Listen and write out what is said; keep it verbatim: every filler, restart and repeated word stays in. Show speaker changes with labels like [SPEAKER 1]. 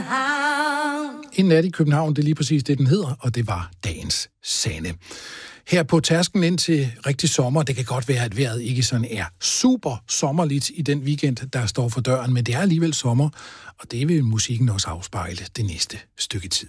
[SPEAKER 1] København.
[SPEAKER 2] En nat i København, det er lige præcis det, den hedder, og det var dagens sande. Her på tærsken ind til rigtig sommer, det kan godt være, at vejret ikke sådan er super sommerligt i den weekend, der står for døren, men det er alligevel sommer, og det vil musikken også afspejle det næste stykke tid.